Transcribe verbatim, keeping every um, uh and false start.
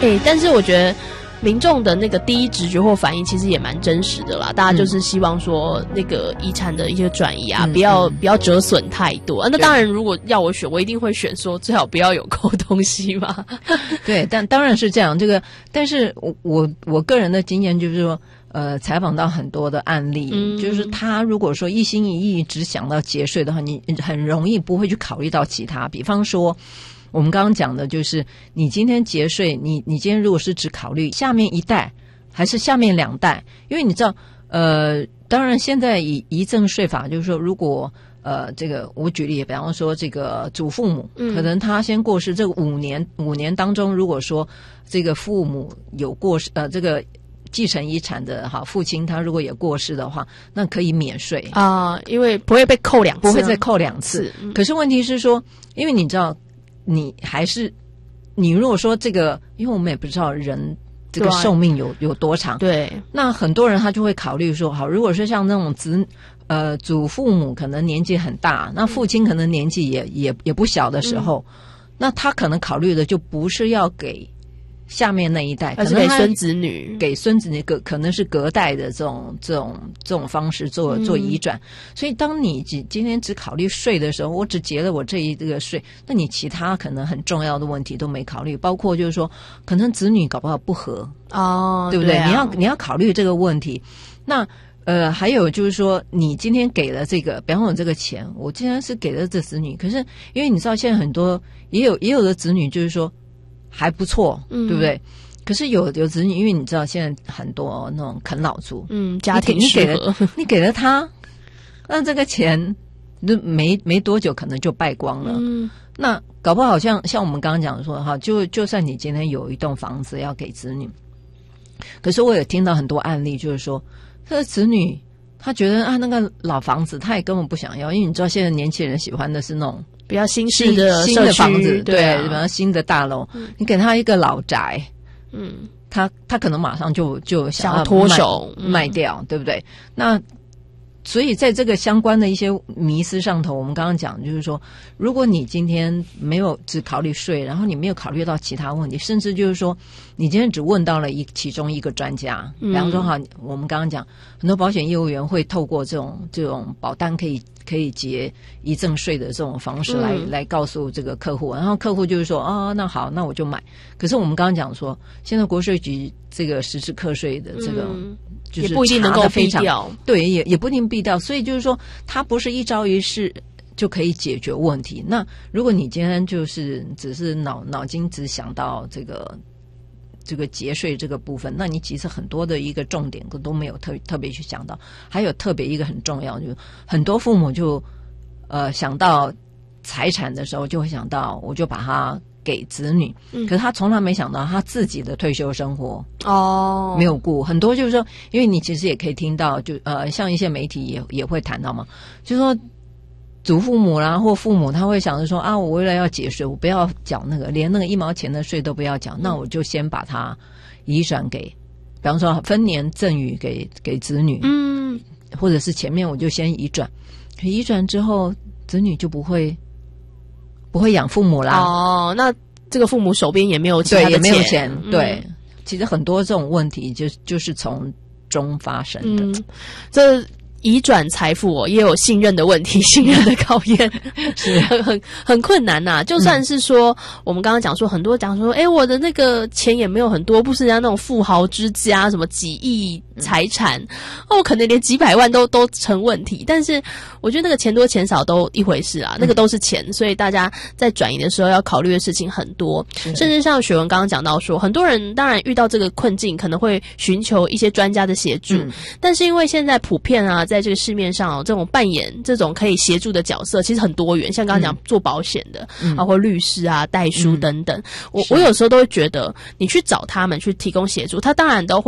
哎，但是我觉得民众的那个第一直觉或反应其实也蛮真实的啦，大家就是希望说那个遗产的一些转移啊，嗯、不要不要折损太多、啊。那当然，如果要我选，我一定会选说最好不要有扣东西嘛。 对，但当然是这样。这个，但是我我我个人的经验就是说，呃，采访到很多的案例，嗯、就是他如果说一心一意只想到节税的话，你很容易不会去考虑到其他，比方说。我们刚刚讲的就是你今天节税，你你今天如果是只考虑下面一代还是下面两代，因为你知道呃当然现在以遗赠税法就是说如果呃这个我举例比方说这个祖父母、嗯、可能他先过世，这个五年五年当中如果说这个父母有过世呃这个继承遗产的哈父亲他如果也过世的话，那可以免税啊、呃，因为不会被扣两次、啊、 不会再扣两次、嗯、可是问题是说因为你知道你还是你如果说这个因为我们也不知道人这个寿命有有多长， 对， 那很多人他就会考虑说好，如果说像那种子呃祖父母可能年纪很大，那父亲可能年纪也也也不小的时候、嗯、那他可能考虑的就不是要给下面那一代， 而是给孙子女， 给孙子女隔可能是隔代的这种这种这种方式做做移转、嗯。所以当你今今天只考虑税的时候，我只结了我这一个税，那你其他可能很重要的问题都没考虑，包括就是说可能子女搞不好不和哦，对不对？对啊、你要你要考虑这个问题。那呃，还有就是说，你今天给了这个，比方说我这个钱，我今天是给了这子女，可是因为你知道现在很多也有也有的子女就是说。还不错，嗯，对不对？可是有有子女，因为你知道现在很多那种啃老族， 嗯，家庭你给了你给了他，那这个钱没没多久可能就败光了。嗯，那搞不好像像我们刚刚讲说哈，就就算你今天有一栋房子要给子女，可是我有听到很多案例，就是说这个子女他觉得啊那个老房子他也根本不想要，因为你知道现在年轻人喜欢的是那种。 比较新式的新的房子， 对， 比方新的大楼、嗯，你给他一个老宅，嗯，他他可能马上就就想要脱手、 嗯、卖掉，对不对？那所以在这个相关的一些迷思上头，我们刚刚讲就是说，如果你今天没有只考虑税，然后你没有考虑到其他问题，甚至就是说，你今天只问到了一其中一个专家，比方说哈，我们刚刚讲很多保险业务员会透过这种这种保单可以。可以结遗赠税的这种方式来、嗯、来告诉这个客户，然后客户就是说哦那好那我就买。可是我们刚刚讲说现在国税局这个实质课税的这个、嗯、就是也不一定能够避掉， 对，也也不一定避掉，所以就是说它不是一朝一夕就可以解决问题。那如果你今天就是只是脑脑筋只想到这个这个节税这个部分，那你其实很多的一个重点都没有特特别去想到。还有特别一个很重要，就是很多父母就呃想到财产的时候就会想到我就把它给子女、嗯、可是他从来没想到他自己的退休生活哦没有顾。很多就是说因为你其实也可以听到就呃像一些媒体也也会谈到嘛，就是说祖父母啦或父母他会想着说啊我为了要节税我不要缴那个连那个一毛钱的税都不要缴、嗯、那我就先把它移转给比方说分年赠与给给子女，嗯，或者是前面我就先移转，移转之后子女就不会不会养父母啦。 哦，那这个父母手边也没有其他的钱， 对，也没有钱、嗯、对，其实很多这种问题就就是从中发生的、嗯、 这移转财富哦，也有信任的问题，信任的考验是很很很困难呐、啊。就算是说、嗯、我们刚刚讲说，很多讲说，哎，我的那个钱也没有很多，不是人家那种富豪之家，什么几亿财产、嗯、哦，可能连几百万都都成问题。但是我觉得那个钱多钱少都一回事啊，那个都是钱，所以大家在转移的时候要考虑的事情很多。甚至像雪文刚刚讲到说，很多人当然遇到这个困境，可能会寻求一些专家的协助，嗯、但是因为现在普遍啊。在这个市面上、哦、这种扮演这种可以协助的角色其实很多元，像刚刚讲、嗯、做保险的、嗯、包括律师啊代书等等、嗯、我我有时候都会觉得你去找他们去提供协助，他当然都会